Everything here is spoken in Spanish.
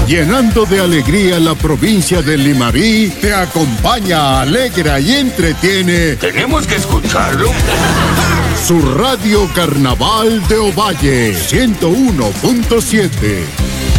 Llenando de alegría la provincia de Limarí, te acompaña, alegra y entretiene. Tenemos que escucharlo. Su radio Carnaval de Ovalle, 101.7.